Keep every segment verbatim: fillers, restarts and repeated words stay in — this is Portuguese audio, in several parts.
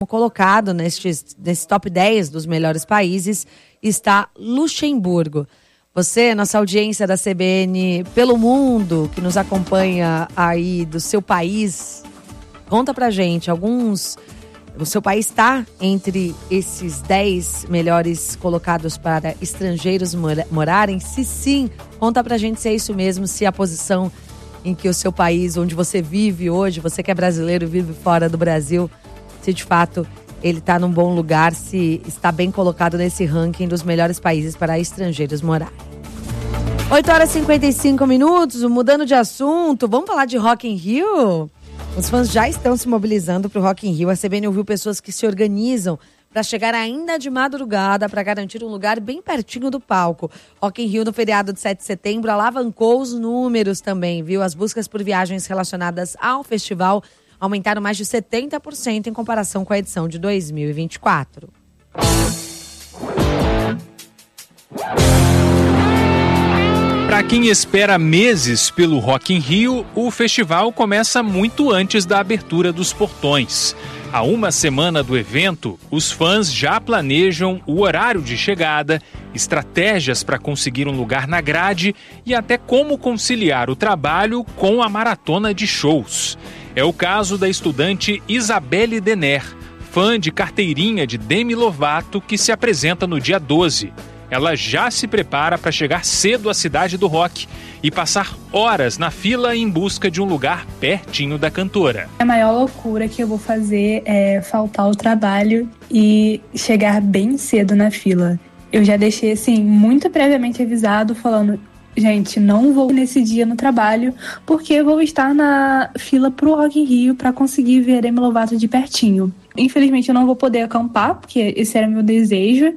colocado neste, nesse top dez dos melhores países está Luxemburgo. Você, nossa audiência da C B N pelo mundo, que nos acompanha aí do seu país, conta pra gente, alguns... O seu país está entre esses dez melhores colocados para estrangeiros mora- morarem? Se sim, conta pra gente se é isso mesmo, se a posição em que o seu país, onde você vive hoje, você que é brasileiro e vive fora do Brasil, se de fato ele está num bom lugar, se está bem colocado nesse ranking dos melhores países para estrangeiros morarem. oito horas e cinquenta e cinco minutos, mudando de assunto, vamos falar de Rock in Rio? Os fãs já estão se mobilizando para o Rock in Rio. A C B N ouviu pessoas que se organizam para chegar ainda de madrugada para garantir um lugar bem pertinho do palco. Rock in Rio no feriado de sete de setembro alavancou os números também, viu? As buscas por viagens relacionadas ao festival aumentaram mais de setenta por cento em comparação com a edição de dois mil e vinte e quatro. Para quem espera meses pelo Rock in Rio, o festival começa muito antes da abertura dos portões. Há uma semana do evento, os fãs já planejam o horário de chegada, estratégias para conseguir um lugar na grade e até como conciliar o trabalho com a maratona de shows. É o caso da estudante Isabelle Denner, fã de carteirinha de Demi Lovato, que se apresenta no dia doze. Ela já se prepara para chegar cedo à cidade do rock e passar horas na fila em busca de um lugar pertinho da cantora. A maior loucura que eu vou fazer é faltar ao trabalho e chegar bem cedo na fila. Eu já deixei, assim, muito previamente avisado, falando: gente, não vou nesse dia no trabalho, porque vou estar na fila pro Rock in Rio para conseguir ver Demi Lovato de pertinho. Infelizmente eu não vou poder acampar, porque esse era meu desejo,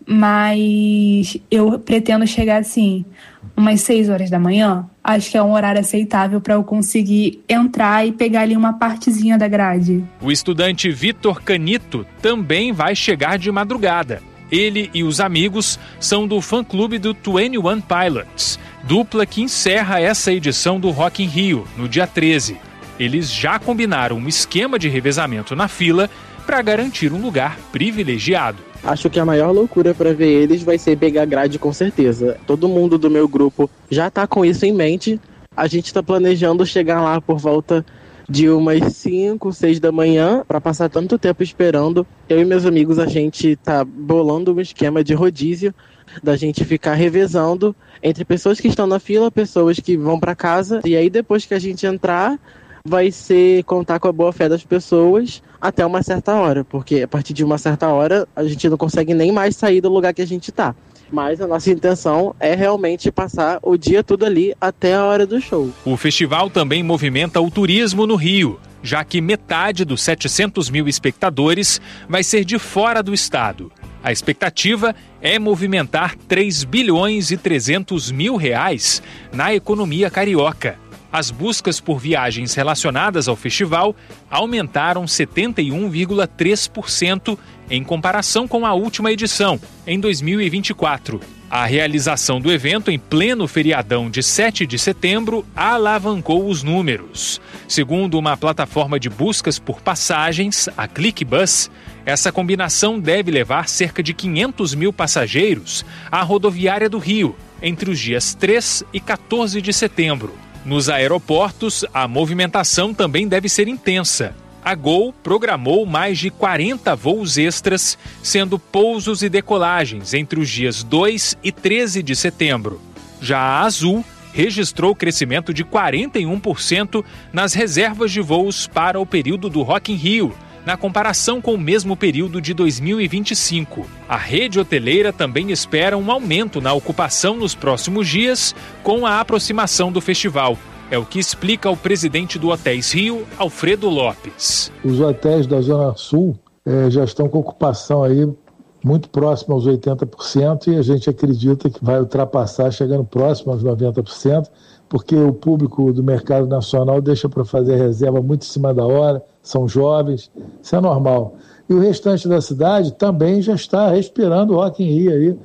mas eu pretendo chegar assim, umas seis horas da manhã. Acho que é um horário aceitável para eu conseguir entrar e pegar ali uma partezinha da grade. O estudante Vitor Canito também vai chegar de madrugada. Ele e os amigos são do fã-clube do vinte e um Pilots, dupla que encerra essa edição do Rock in Rio, no dia treze. Eles já combinaram um esquema de revezamento na fila para garantir um lugar privilegiado. Acho que a maior loucura para ver eles vai ser pegar grade, com certeza. Todo mundo do meu grupo já tá com isso em mente. A gente tá planejando chegar lá por volta de umas cinco, seis da manhã, para passar tanto tempo esperando. Eu e meus amigos, a gente tá bolando um esquema de rodízio, da gente ficar revezando entre pessoas que estão na fila, pessoas que vão para casa, e aí depois que a gente entrar, vai ser contar com a boa fé das pessoas até uma certa hora, porque a partir de uma certa hora a gente não consegue nem mais sair do lugar que a gente tá. Mas a nossa intenção é realmente passar o dia todo ali até a hora do show. O festival também movimenta o turismo no Rio, já que metade dos setecentos mil espectadores vai ser de fora do estado. A expectativa é movimentar três bilhões e trezentos mil reais na economia carioca. As buscas por viagens relacionadas ao festival aumentaram setenta e um vírgula três por cento em comparação com a última edição, em dois mil e vinte e quatro. A realização do evento em pleno feriadão de sete de setembro alavancou os números. Segundo uma plataforma de buscas por passagens, a ClickBus, essa combinação deve levar cerca de quinhentos mil passageiros à rodoviária do Rio, entre os dias três e quatorze de setembro. Nos aeroportos, a movimentação também deve ser intensa. A Gol programou mais de quarenta voos extras, sendo pousos e decolagens entre os dias dois e treze de setembro. Já a Azul registrou crescimento de quarenta e um por cento nas reservas de voos para o período do Rock in Rio, na comparação com o mesmo período de dois mil e vinte e cinco. A rede hoteleira também espera um aumento na ocupação nos próximos dias com a aproximação do festival. É o que explica o presidente do Hotéis Rio, Alfredo Lopes. Os hotéis da Zona Sul eh, já estão com ocupação aí muito próxima aos oitenta por cento e a gente acredita que vai ultrapassar, chegando próximo aos noventa por cento, porque o público do mercado nacional deixa para fazer reserva muito em cima da hora, são jovens, isso é normal. E o restante da cidade também já está respirando Rock in Rio aí,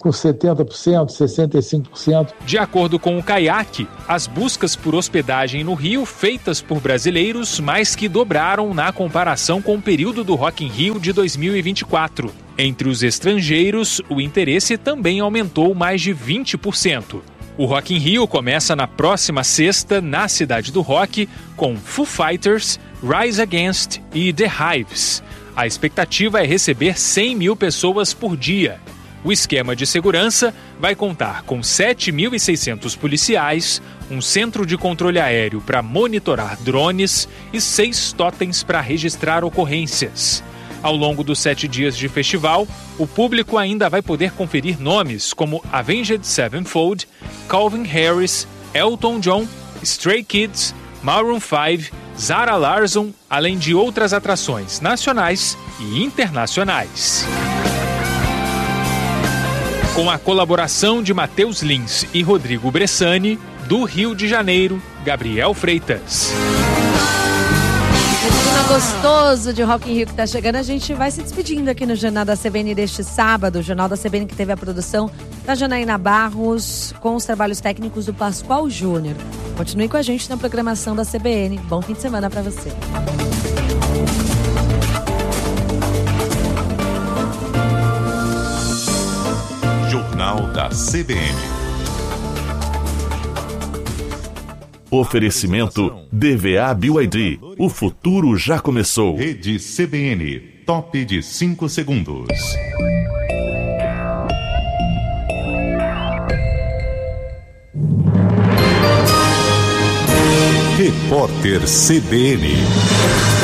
com setenta por cento, sessenta e cinco por cento. De acordo com o Caiaque, as buscas por hospedagem no Rio feitas por brasileiros mais que dobraram na comparação com o período do Rock in Rio de dois mil e vinte e quatro. Entre os estrangeiros, o interesse também aumentou mais de vinte por cento. O Rock in Rio começa na próxima sexta, na Cidade do Rock, com Foo Fighters, Rise Against e The Hives. A expectativa é receber cem mil pessoas por dia. O esquema de segurança vai contar com sete mil e seiscentos policiais, um centro de controle aéreo para monitorar drones e seis totens para registrar ocorrências. Ao longo dos sete dias de festival, o público ainda vai poder conferir nomes como Avenged Sevenfold, Calvin Harris, Elton John, Stray Kids, Maroon cinco, Zara Larsson, além de outras atrações nacionais e internacionais. Com a colaboração de Matheus Lins e Rodrigo Bressani, do Rio de Janeiro, Gabriel Freitas. Esse clima gostoso de Rock in Rio que está chegando, a gente vai se despedindo aqui no Jornal da C B N deste sábado. O Jornal da C B N que teve a produção da Janaína Barros, com os trabalhos técnicos do Pascoal Júnior. Continue com a gente na programação da C B N. Bom fim de semana para você. Jornal da C B N. Oferecimento D V A B Y D. O futuro já começou. Rede C B N. Top de cinco segundos. Repórter C B N.